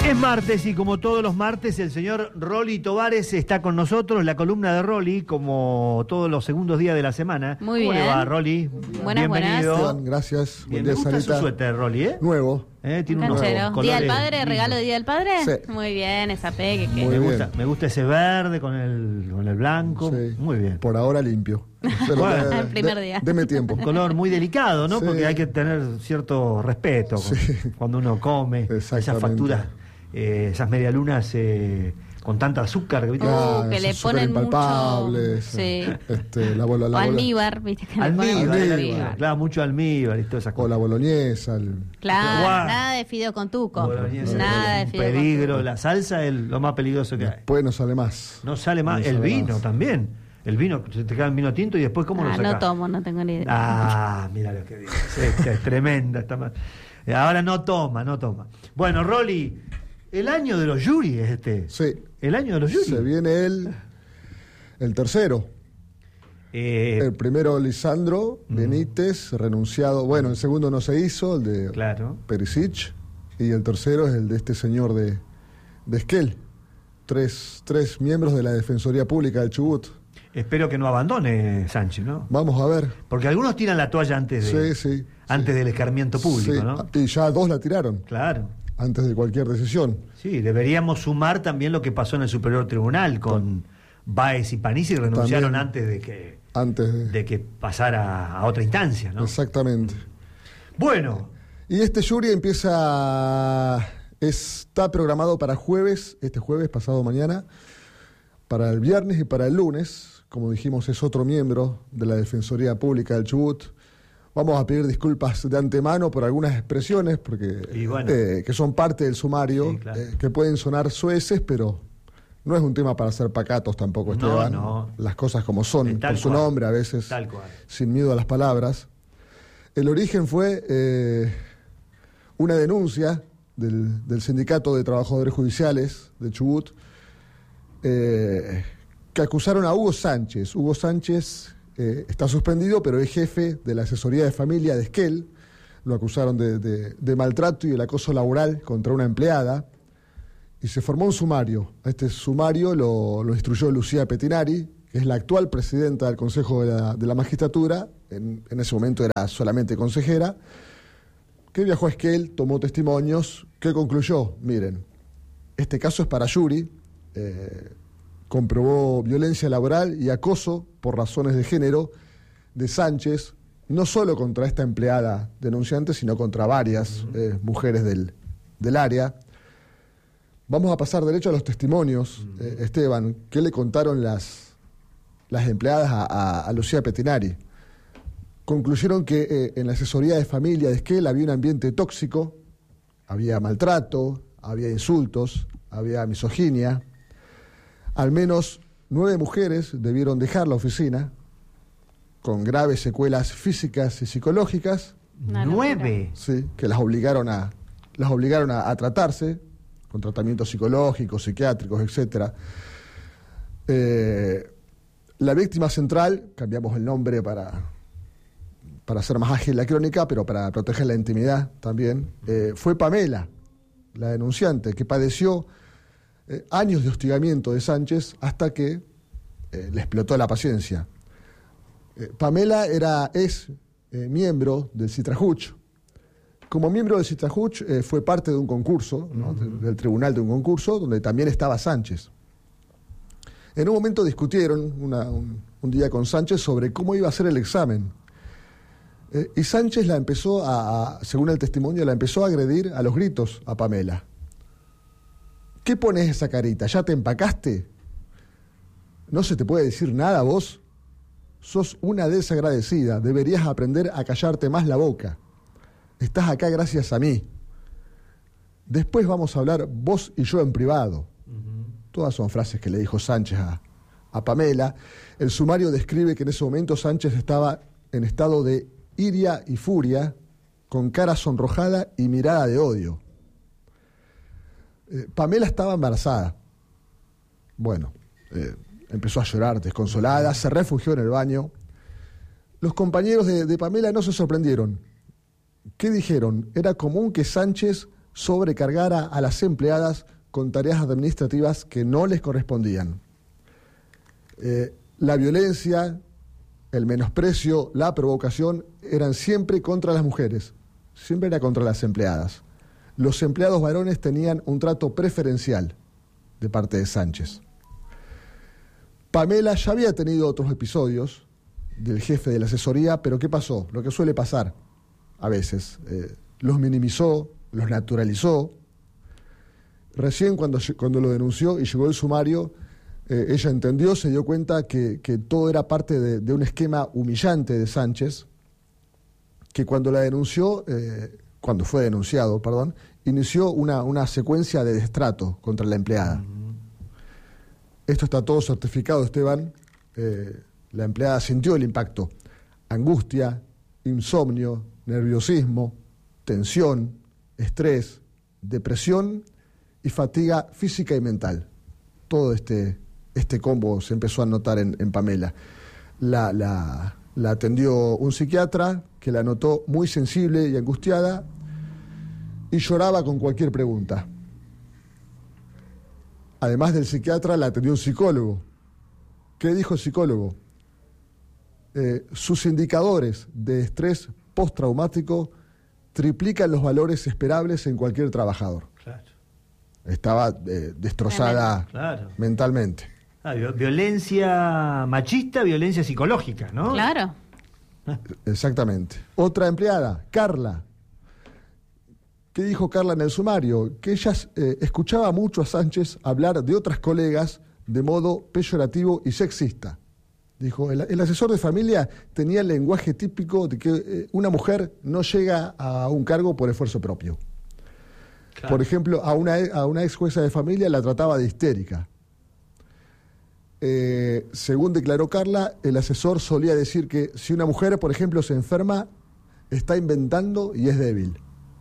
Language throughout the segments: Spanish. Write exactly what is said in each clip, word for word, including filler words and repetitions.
Es martes y como todos los martes el señor Rolly Tovares está con nosotros, la columna de Rolly, como todos los segundos días de la semana. Muy ¿Cómo bien. le va, Rolly? Buenas, Bienvenido. buenas. Gracias. Bien, Buen me día, gusta Sarita. su suéter, Rolly, ¿eh? Nuevo. ¿Eh? Tiene Un unos canchero. colores ¿Día del Padre? lindos. ¿Regalo de Día del Padre? Sí. Muy bien, esa pegue. Muy Me bien. gusta, me gusta ese verde con el, con el blanco. Sí. Muy bien. Por ahora limpio. Pero Bueno. de- El primer de- día. Deme tiempo. Un color muy delicado, ¿no? Sí. Porque hay que tener cierto respeto con- Sí. cuando uno come esas Exactamente. facturas, eh, esas medialunas eh, con tanta azúcar. ¿Viste? Uh, que esos le súper ponen mucho- impalpables, sí. Este, la bola, O la bola- almíbar, viste que le Almíbar, ponen el mucho almíbar, almíbar. claro, mucho almíbar y todas esas o cosas. la boloñesa. el- Claro, Guau. nada de fideo con tuco. Boloñesa, Nada de un fideo con peligro, tuco. la salsa es lo más peligroso que hay. Después no sale más. No sale más, No el sale vino más. también. El vino, se te queda el vino tinto y después ¿cómo lo Ah, sacás? no tomo, no tengo ni idea. Ah, mira lo que dices. Esta es tremenda. Esta ma- Ahora no toma, no toma. Bueno, Rolly, el año de los Yuri es este. Sí. El año de los Yuri. Se viene el, el tercero. Eh, El primero, Lisandro Benítez, renunciado. Bueno, el segundo no se hizo, el de Claro. Perisic. Y el tercero es el de este señor de, de Esquel. Tres, tres miembros de la Defensoría Pública del Chubut. espero que no abandone Sánchez, ¿no? Vamos a ver. Porque algunos tiran la toalla antes de, Sí, sí, antes sí. del escarmiento público, Sí, ¿no? Y ya dos la tiraron Claro. antes de cualquier decisión. Sí, deberíamos sumar también lo que pasó en el Superior Tribunal con Báez y Panisi, renunciaron También. antes de que, Antes de. de que pasara a otra instancia, ¿no? Exactamente. Bueno, Y este jury empieza. Está programado para jueves, este jueves, pasado mañana, para el viernes y para el lunes. Como dijimos, es otro miembro de la Defensoría Pública del Chubut. Vamos a pedir disculpas de antemano por algunas expresiones, porque Y bueno. eh, que son parte del sumario, Sí, claro. eh, que pueden sonar sueces, pero no es un tema para ser pacatos tampoco, No, Esteban. no. Las cosas como son, Eh, tal por su cual. nombre, a veces Tal cual. sin miedo a las palabras. El origen fue eh, una denuncia del, del Sindicato de Trabajadores Judiciales de Chubut, eh, que acusaron a Hugo Sánchez. Hugo Sánchez eh, está suspendido, pero es jefe de la asesoría de familia de Esquel. Lo acusaron de, de- de maltrato y el acoso laboral contra una empleada. Y se formó un sumario. A este sumario lo, lo instruyó Lucía Petinari, que es la actual presidenta del Consejo de la, de la Magistratura. En, en ese momento era solamente consejera, que viajó a Esquel, tomó testimonios, que concluyó, miren, este caso es para Yuri, eh, comprobó violencia laboral y acoso por razones de género de Sánchez, no solo contra esta empleada denunciante, sino contra varias eh, mujeres del, del área. Vamos a pasar derecho a los testimonios, eh, Esteban. ¿Qué le contaron las, las empleadas a, a, a Lucía Petinari? Concluyeron que eh, en la asesoría de familia de Esquel había un ambiente tóxico, había maltrato, había insultos, había misoginia. Al menos nueve mujeres debieron dejar la oficina con graves secuelas físicas y psicológicas, Una nueve. sí, que las obligaron a, las obligaron a, a tratarse con tratamientos psicológicos, psiquiátricos, etcétera. Eh, la víctima central, cambiamos el nombre para, para hacer más ágil la crónica, pero para proteger la intimidad también, eh, fue Pamela, la denunciante, que padeció eh, años de hostigamiento de Sánchez hasta que eh, le explotó la paciencia. Eh, Pamela era, es eh, miembro del Citrajuch. Como miembro del Citrajuch eh, fue parte de un concurso, ¿no? del, del tribunal de un concurso, donde también estaba Sánchez. En un momento discutieron una, un, un día con Sánchez sobre cómo iba a ser el examen. Eh, y Sánchez la empezó a, a, según el testimonio, la empezó a agredir a los gritos a Pamela. ¿Qué pones esa carita? ¿Ya te empacaste? ¿No se te puede decir nada vos? Sos una desagradecida, deberías aprender a callarte más la boca. Estás acá gracias a mí. Después vamos a hablar vos y yo en privado. Todas son frases que le dijo Sánchez a, a Pamela. El sumario describe que en ese momento Sánchez estaba en estado de iria y furia, con cara sonrojada y mirada de odio. Eh, Pamela estaba embarazada. Bueno, eh, empezó a llorar desconsolada, se refugió en el baño. Los compañeros de, de Pamela no se sorprendieron. ¿Qué dijeron? Era común que Sánchez sobrecargara a las empleadas con tareas administrativas que no les correspondían. Eh, la violencia, el menosprecio, la provocación eran siempre contra las mujeres, siempre era contra las empleadas. Los empleados varones tenían un trato preferencial de parte de Sánchez. Pamela ya había tenido otros episodios del jefe de la asesoría, pero ¿qué pasó? Lo que suele pasar a veces. Eh, los minimizó, los naturalizó. Recién cuando, cuando lo denunció y llegó el sumario, eh, ella entendió, se dio cuenta que, que todo era parte de, de un esquema humillante de Sánchez, que cuando la denunció, eh, cuando fue denunciado, perdón, inició una, una secuencia de destrato contra la empleada. Uh-huh. Esto está todo certificado, Esteban. Eh, la empleada sintió el impacto. Angustia, insomnio, nerviosismo, tensión, estrés, depresión y fatiga física y mental. Todo este, este combo se empezó a notar en, en Pamela. La, la, la atendió un psiquiatra que la notó muy sensible y angustiada y lloraba con cualquier pregunta. Además del psiquiatra, la atendió un psicólogo. ¿Qué dijo el psicólogo? Eh, sus indicadores de estrés postraumático triplican los valores esperables en cualquier trabajador. Claro. Estaba eh, destrozada claro. mentalmente. Ah, violencia machista, violencia psicológica, ¿no? Claro. Exactamente. Otra empleada, Carla. ¿Qué dijo Carla en el sumario? Que ella eh, escuchaba mucho a Sánchez hablar de otras colegas de modo peyorativo y sexista. Dijo, el, el asesor de familia tenía el lenguaje típico de que eh, una mujer no llega a un cargo por esfuerzo propio. Claro. Por ejemplo, a una, a una ex jueza de familia la trataba de histérica. Eh, según declaró Carla, el asesor solía decir que si una mujer, por ejemplo, se enferma, está inventando y es débil.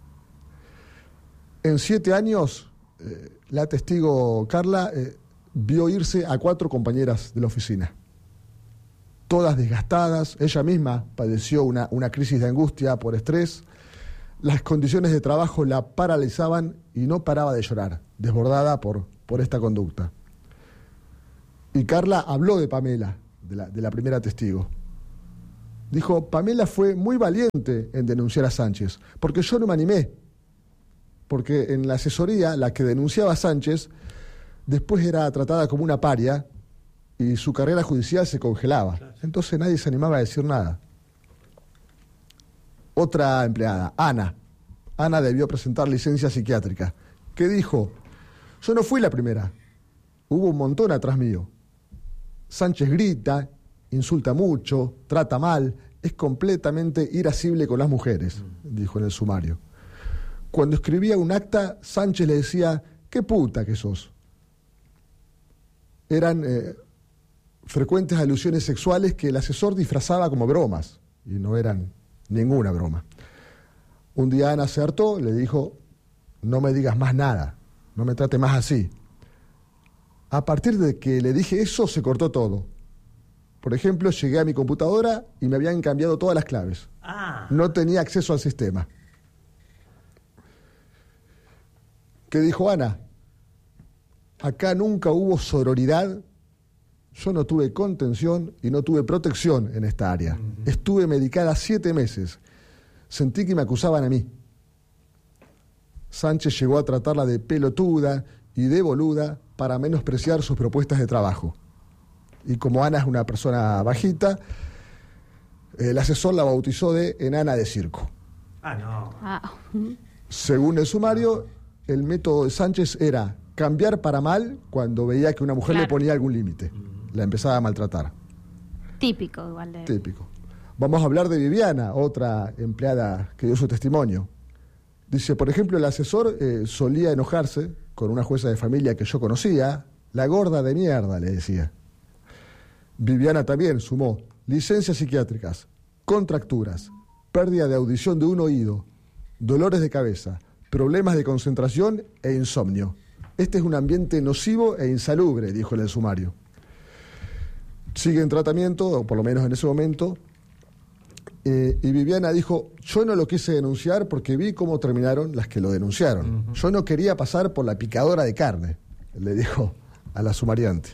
En siete años, eh, la testigo Carla eh, vio irse a cuatro compañeras de la oficina. Todas desgastadas, ella misma padeció una, una crisis de angustia por estrés. Las condiciones de trabajo la paralizaban y no paraba de llorar, desbordada por, por esta conducta. Y Carla habló de Pamela, de la, de la primera testigo. Dijo, Pamela fue muy valiente en denunciar a Sánchez, porque yo no me animé. Porque en la asesoría, la que denunciaba a Sánchez, después era tratada como una paria y su carrera judicial se congelaba. Entonces nadie se animaba a decir nada. Otra empleada, Ana. Ana debió presentar licencia psiquiátrica. ¿Qué dijo? Yo no fui la primera. Hubo un montón atrás mío. Sánchez grita, insulta mucho, trata mal, es completamente irascible con las mujeres, dijo en el sumario. Cuando escribía un acta, Sánchez le decía, qué puta que sos. Eran eh, frecuentes alusiones sexuales que el asesor disfrazaba como bromas, y no eran ninguna broma. Un día Ana se hartó, le dijo, no me digas más nada, no me trate más así. A partir de que le dije eso, se cortó todo. Por ejemplo, llegué a mi computadora y me habían cambiado todas las claves. Ah. No tenía acceso al sistema. ¿Qué dijo Ana? Acá nunca hubo sororidad, yo no tuve contención y no tuve protección en esta área. Uh-huh. Estuve medicada siete meses. Sentí que me acusaban a mí. Sánchez llegó a tratarla de pelotuda y de boluda para menospreciar sus propuestas de trabajo. Y como Ana es una persona bajita, el asesor la bautizó de enana de circo. Ah, no. Ah. Según el sumario, el método de Sánchez era cambiar para mal cuando veía que una mujer claro. le ponía algún límite. La empezaba a maltratar. Típico, igual de... Típico. Vamos a hablar de Viviana, otra empleada que dio su testimonio. Dice, por ejemplo, el asesor eh, solía enojarse con una jueza de familia que yo conocía, la gorda de mierda, le decía. Viviana también sumó licencias psiquiátricas, contracturas, pérdida de audición de un oído, dolores de cabeza, problemas de concentración e insomnio. Este es un ambiente nocivo e insalubre, dijo en el sumario. Sigue en tratamiento, o por lo menos en ese momento, Eh, y Viviana dijo, yo no lo quise denunciar porque vi cómo terminaron las que lo denunciaron. Uh-huh. Yo no quería pasar por la picadora de carne, le dijo a la sumariante.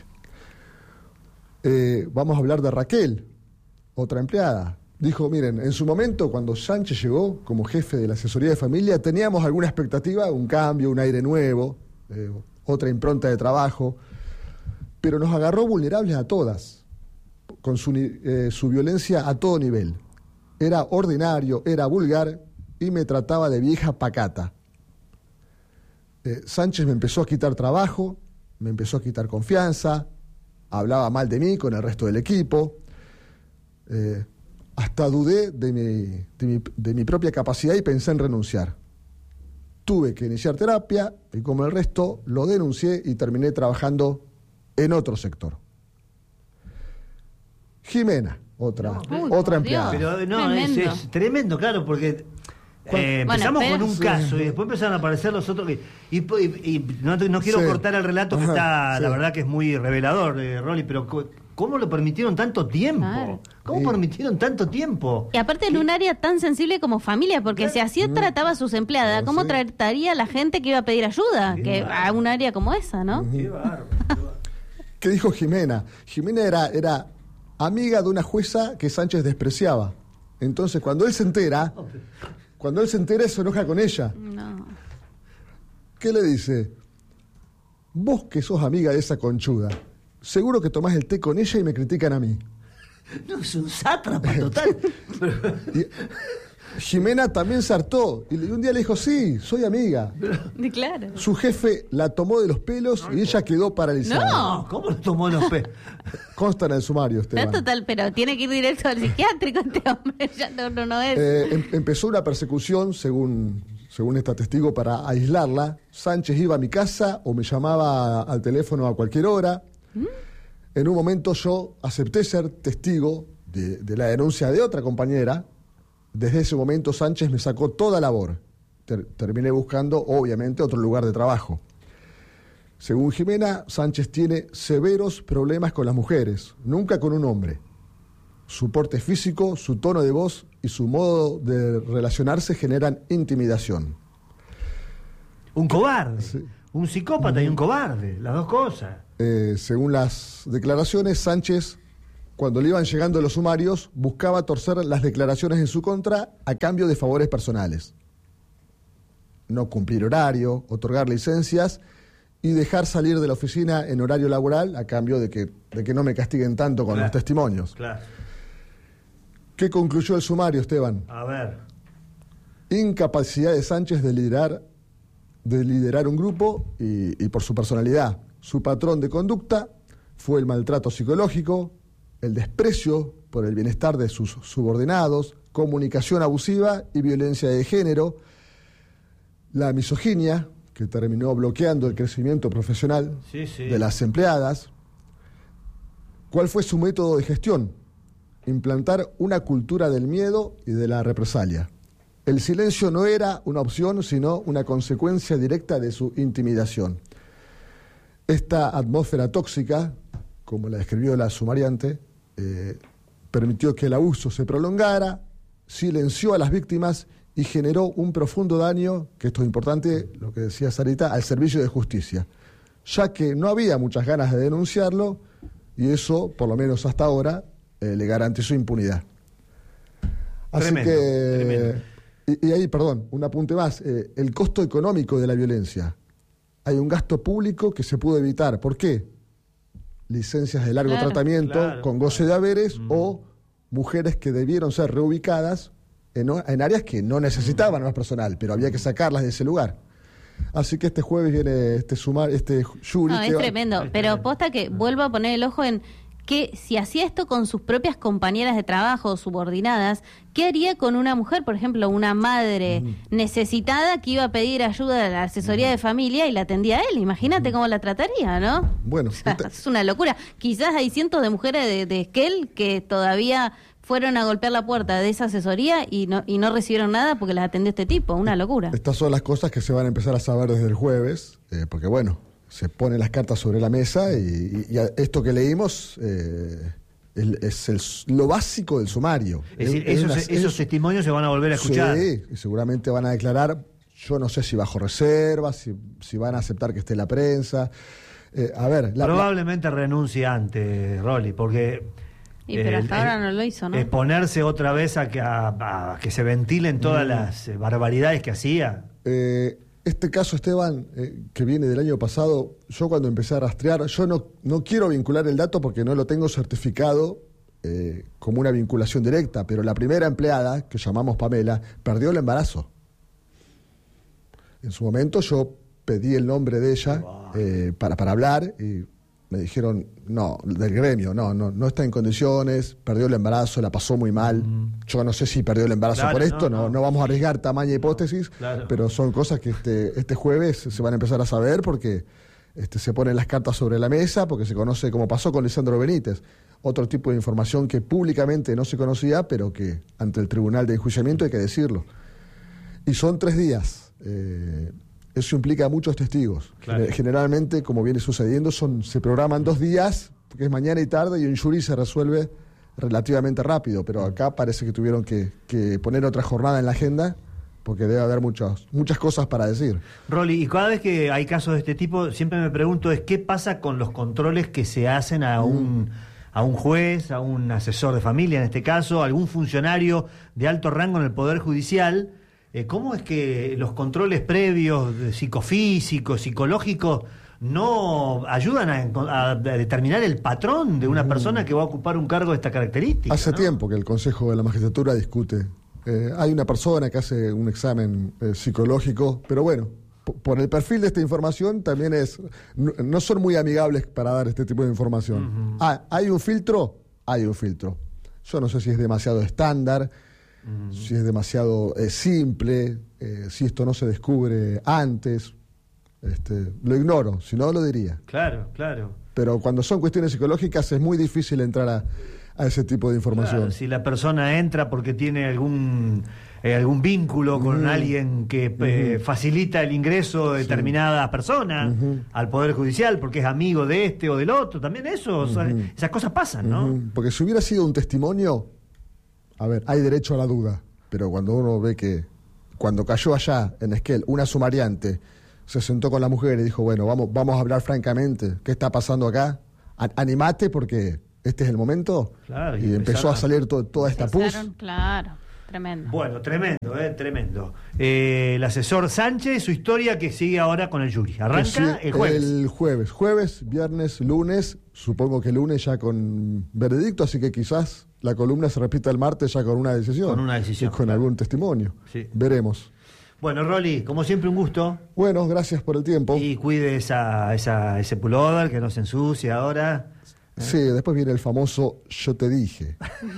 Eh, vamos a hablar de Raquel, otra empleada. Dijo, miren, en su momento, cuando Sánchez llegó como jefe de la asesoría de familia, teníamos alguna expectativa, un cambio, un aire nuevo, eh, otra impronta de trabajo, pero nos agarró vulnerables a todas, con su, eh, su violencia a todo nivel. Era ordinario, era vulgar y me trataba de vieja pacata. Eh, Sánchez me empezó a quitar trabajo, me empezó a quitar confianza, hablaba mal de mí con el resto del equipo, eh, hasta dudé de mi, de, mi, de mi propia capacidad y pensé en renunciar. Tuve que iniciar terapia y como el resto lo denuncié y terminé trabajando en otro sector. Jimena. Otra, Uy, otra empleada. Pero no, es, es tremendo, claro, porque eh, empezamos bueno, con un sí. caso y después empezaron a aparecer los otros. Y, y, y no, no quiero sí. cortar el relato que Ajá, está, sí. la verdad que es muy revelador, eh, Rolly, pero ¿cómo lo permitieron tanto tiempo? Claro. ¿Cómo Sí. permitieron tanto tiempo? Y aparte en un área tan sensible como familia, porque si así trataba a sus empleadas, ¿cómo Sí. trataría a la gente que iba a pedir ayuda? Qué Que bárbaro. a un área como esa, ¿no? Qué bárbaro, qué bárbaro. ¿Qué dijo Jimena? Jimena era, era amiga de una jueza que Sánchez despreciaba. Entonces, cuando él se entera, cuando él se entera, se enoja con ella. No. ¿Qué le dice? Vos que sos amiga de esa conchuda, seguro que tomás el té con ella y me critican a mí. No, es un sátrapa total. Y Jimena también se hartó y un día le dijo, sí, soy amiga. Y claro. Su jefe la tomó de los pelos y ella quedó paralizada. No. ¿Cómo lo tomó los pe? Consta en el sumario, Está Esteban. total, pero tiene que ir directo al psiquiátrico este hombre. Ya no, no, no es. Eh, em- empezó una persecución, según, según esta testigo, para aislarla. Sánchez iba a mi casa o me llamaba al teléfono a cualquier hora. ¿Mm? En un momento yo acepté ser testigo de, de la denuncia de otra compañera. Desde ese momento Sánchez me sacó toda labor. Ter- terminé buscando, obviamente, otro lugar de trabajo. Según Jimena, Sánchez tiene severos problemas con las mujeres, nunca con un hombre. Su porte físico, su tono de voz y su modo de relacionarse generan intimidación. Un cobarde. Sí. Un psicópata y un cobarde. Las dos cosas. Eh, según las declaraciones, Sánchez, cuando le iban llegando los sumarios, buscaba torcer las declaraciones en su contra a cambio de favores personales. No cumplir horario, otorgar licencias y dejar salir de la oficina en horario laboral a cambio de que, de que no me castiguen tanto con Claro. los testimonios. Claro. ¿Qué concluyó el sumario, Esteban? A ver. Incapacidad de Sánchez de liderar, de liderar un grupo y, y por su personalidad. Su patrón de conducta fue el maltrato psicológico, el desprecio por el bienestar de sus subordinados, comunicación abusiva y violencia de género, la misoginia, que terminó bloqueando el crecimiento profesional Sí, sí. de las empleadas. ¿Cuál fue su método de gestión? Implantar una cultura del miedo y de la represalia. El silencio no era una opción, sino una consecuencia directa de su intimidación. Esta atmósfera tóxica, como la describió la sumariante, eh, permitió que el abuso se prolongara, silenció a las víctimas y generó un profundo daño, que esto es importante, lo que decía Sarita, al servicio de justicia, ya que no había muchas ganas de denunciarlo y eso, por lo menos hasta ahora, eh, le garantizó impunidad. Así Tremendo, que, tremendo. Y, y ahí, perdón, un apunte más, eh, el costo económico de la violencia. Hay un gasto público que se pudo evitar. ¿Por qué? Licencias de largo Claro, tratamiento claro, con goce de haberes o mujeres que debieron ser reubicadas en, o- en áreas que no necesitaban más personal, pero había que sacarlas de ese lugar. Así que este jueves viene este sumar, este jury. No, que es va- tremendo. Es Pero tremendo. posta que vuelvo a poner el ojo en que si hacía esto con sus propias compañeras de trabajo subordinadas, ¿qué haría con una mujer, por ejemplo, una madre necesitada que iba a pedir ayuda a la asesoría de familia y la atendía a él? Imagínate cómo la trataría, ¿no? Bueno, O sea, esta- es una locura. Quizás hay cientos de mujeres de, de Esquel que todavía fueron a golpear la puerta de esa asesoría y no, y no recibieron nada porque las atendió este tipo. Una locura. estas son las cosas que se van a empezar a saber desde el jueves, eh, porque bueno, se ponen las cartas sobre la mesa y, y- y a- esto que leímos eh, el, es el, lo básico del sumario. Es decir, es, esos, es una, esos es, testimonios se van a volver a escuchar. Sí, y seguramente van a declarar, yo no sé si bajo reserva, si, si van a aceptar que esté la prensa. Eh, a ver, la, Probablemente la... renuncie antes, Rolly, porque... Y pero hasta eh, ahora no lo hizo, ¿no? Exponerse otra vez a que, a, a que se ventilen todas mm. las eh, barbaridades que hacía. Eh, este caso, Esteban, eh, que viene del año pasado, yo cuando empecé a rastrear, yo no, no quiero vincular el dato porque no lo tengo certificado eh, como una vinculación directa, pero la primera empleada, que llamamos Pamela, perdió el embarazo. En su momento yo pedí el nombre de ella eh, para, para hablar y me dijeron, no, del gremio, no, no, no está en condiciones, perdió el embarazo, la pasó muy mal. Mm. Yo no sé si perdió el embarazo claro, por esto, no, no, no vamos a arriesgar tamaña hipótesis, claro. Pero son cosas que este, este jueves se van a empezar a saber porque este, se ponen las cartas sobre la mesa, porque se conoce como pasó con Lisandro Benítez. Otro tipo de información que públicamente no se conocía, pero que ante el tribunal de enjuiciamiento hay que decirlo. Y son tres días. Eh, Eso implica a muchos testigos. Claro. Generalmente, como viene sucediendo, son se programan dos días, porque es mañana y tarde, y un jury se resuelve relativamente rápido. Pero acá parece que tuvieron que, que poner otra jornada en la agenda, porque debe haber muchas, muchas cosas para decir. Rolly, y cada vez que hay casos de este tipo, siempre me pregunto es qué pasa con los controles que se hacen a un... Mm. a un juez, a un asesor de familia en este caso, a algún funcionario de alto rango en el Poder Judicial. Eh, ¿Cómo es que los controles previos, de psicofísicos, psicológicos, no ayudan a, a determinar el patrón de una persona que va a ocupar un cargo de esta característica? Hace ¿no? tiempo que el Consejo de la Magistratura discute. Eh, hay una persona que hace un examen eh, psicológico, pero bueno, p- por el perfil de esta información también es no, no son muy amigables para dar este tipo de información. Uh-huh. Ah, ¿hay un filtro? Hay un filtro. Yo no sé si es demasiado estándar, uh-huh. si es demasiado eh, simple, eh, si esto no se descubre antes. Este, lo ignoro, si no lo diría. Claro, claro. Pero cuando son cuestiones psicológicas es muy difícil entrar a, a ese tipo de información. Claro, si la persona entra porque tiene algún eh, algún vínculo uh-huh. con alguien que eh, uh-huh. facilita el ingreso de determinada sí. persona uh-huh. al Poder Judicial porque es amigo de este o del otro, también eso, uh-huh. o sea, esas cosas pasan, ¿no? Uh-huh. Porque si hubiera sido un testimonio, a ver, hay derecho a la duda, pero cuando uno ve que cuando cayó allá en Esquel una sumariante se sentó con la mujer y dijo, bueno, vamos, vamos a hablar francamente, ¿qué está pasando acá? A- animate porque este es el momento. Claro, y, y empezó a salir to- toda esta pus. Claro, tremendo. Bueno, tremendo, eh, tremendo. Eh, el asesor Sánchez, su historia que sigue ahora con el jury. Arranca sí, el jueves. El jueves, jueves, viernes, lunes, supongo que lunes ya con veredicto, así que quizás la columna se repita el martes ya con una decisión. Con una decisión. Con claro. algún testimonio. Sí. Veremos. Bueno, Rolly, como siempre un gusto. Bueno, gracias por el tiempo. Y cuide esa, esa, ese pullover que no se ensucie ahora. Sí, después viene el famoso yo te dije.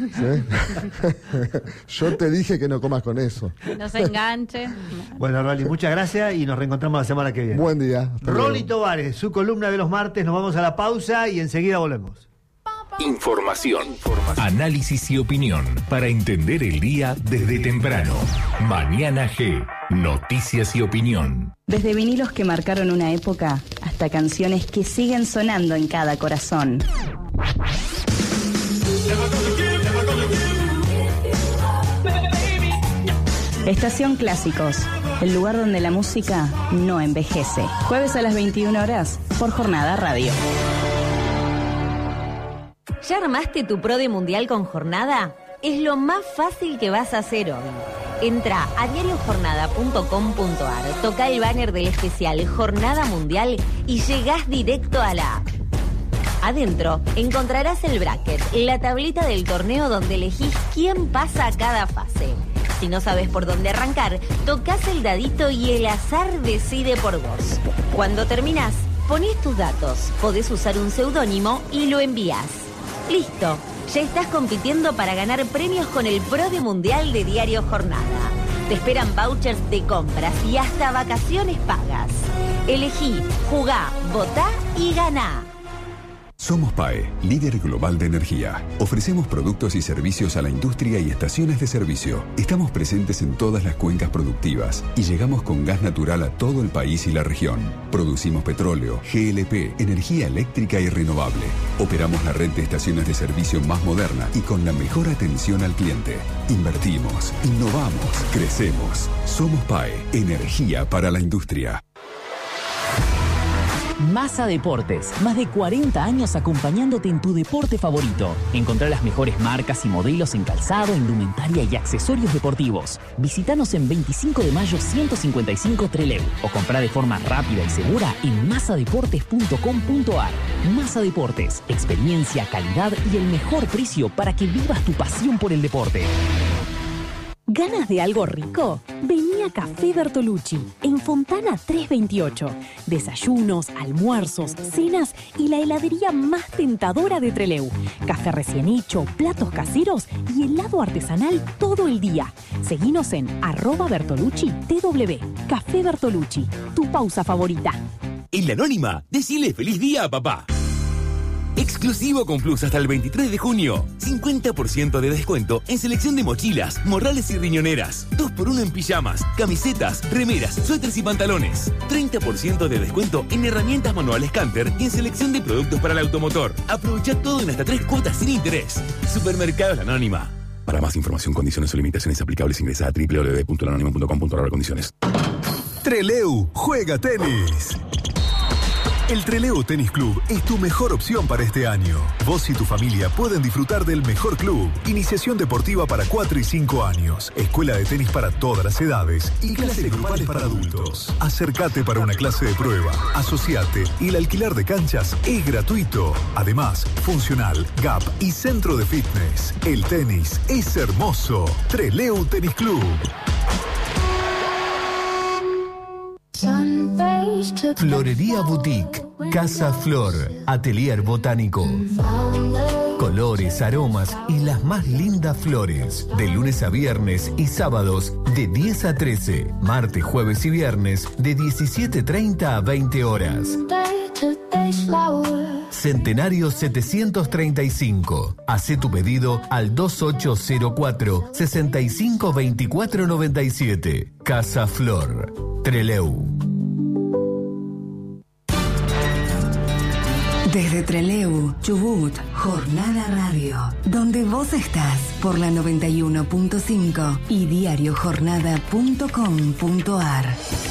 ¿Sí? Yo te dije que no comas con eso. No se enganche. Bueno, Rolly, muchas gracias y nos reencontramos la semana que viene. Buen día. Rolly Tovares, su columna de los martes, nos vamos a la pausa y enseguida volvemos. Información, análisis y opinión para entender el día desde temprano. Mañana G, noticias y opinión. Desde vinilos que marcaron una época hasta canciones que siguen sonando en cada corazón. Estación Clásicos, el lugar donde la música no envejece. Jueves a las veintiuna horas por Jornada Radio. ¿Ya armaste tu Pro de Mundial con Jornada? Es lo más fácil que vas a hacer hoy. Entra a diario jornada punto com punto a r, toca el banner del especial Jornada Mundial y llegás directo a la app. Adentro encontrarás el bracket, la tablita del torneo donde elegís quién pasa a cada fase. Si no sabes por dónde arrancar, tocas el dadito y el azar decide por vos. Cuando terminás, ponés tus datos, podés usar un seudónimo y lo envías. Listo, ya estás compitiendo para ganar premios con el Pro de Mundial de Diario Jornada. Te esperan vouchers de compras y hasta vacaciones pagas. Elegí, jugá, votá y ganá. Somos P A E, líder global de energía. Ofrecemos productos y servicios a la industria y estaciones de servicio. Estamos presentes en todas las cuencas productivas y llegamos con gas natural a todo el país y la región. Producimos petróleo, G L P, energía eléctrica y renovable. Operamos la red de estaciones de servicio más moderna y con la mejor atención al cliente. Invertimos, innovamos, crecemos. Somos P A E, energía para la industria. Massa Deportes, más de cuarenta años acompañándote en tu deporte favorito. Encontrá las mejores marcas y modelos en calzado, indumentaria y accesorios deportivos. Visítanos en veinticinco de mayo ciento cincuenta y cinco Trelew o comprá de forma rápida y segura en massa deportes punto com punto ar. Massa Deportes, experiencia, calidad y el mejor precio para que vivas tu pasión por el deporte. ¿Ganas de algo rico? Vení a Café Bertolucci, en Fontana trescientos veintiocho. Desayunos, almuerzos, cenas y la heladería más tentadora de Trelew. Café recién hecho, platos caseros y helado artesanal todo el día. Seguinos en arroba Bertolucci T W. Café Bertolucci, tu pausa favorita. En La Anónima, decile feliz día a papá. Exclusivo con Plus hasta el veintitrés de junio. cincuenta por ciento de descuento en selección de mochilas, morrales y riñoneras. dos por uno en pijamas, camisetas, remeras, suéteres y pantalones. treinta por ciento de descuento en herramientas manuales Canter y en selección de productos para el automotor. Aprovecha todo en hasta tres cuotas sin interés. Supermercados La Anónima. Para más información, condiciones o limitaciones aplicables, ingresa a doble u doble u doble u punto la anónima punto com punto ar condiciones. Trelew juega tenis. El Trelew Tenis Club es tu mejor opción para este año. Vos y tu familia pueden disfrutar del mejor club. Iniciación deportiva para cuatro y cinco años. Escuela de tenis para todas las edades. Y clases grupales para adultos. Acércate para una clase de prueba. Asociate y el alquiler de canchas es gratuito. Además, funcional, gap y centro de fitness. El tenis es hermoso. Trelew Tenis Club. Florería Boutique, Casa Flor, Atelier Botánico. Colores, aromas y las más lindas flores. De lunes a viernes y sábados de diez a trece. Martes, jueves y viernes de diecisiete treinta a veinte horas. Centenario setecientos treinta y cinco. Hacé tu pedido al dos ocho cero cuatro, seis cinco dos cuatro nueve siete. Casa Flor, Trelew. Desde Trelew, Chubut, Jornada Radio, donde vos estás por la noventa y uno punto cinco y diario jornada punto com punto ar.